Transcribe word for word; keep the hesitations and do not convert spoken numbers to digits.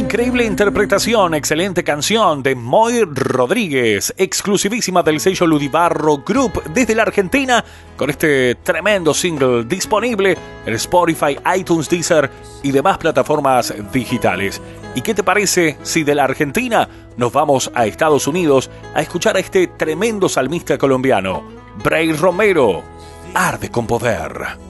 Increíble interpretación, excelente canción de Moy Rodríguez, exclusivísima del sello Ludibarro Group desde la Argentina, con este tremendo single disponible en Spotify, iTunes, Deezer y demás plataformas digitales. ¿Y qué te parece si de la Argentina nos vamos a Estados Unidos a escuchar a este tremendo salmista colombiano, Bray Romero, Arde con Poder?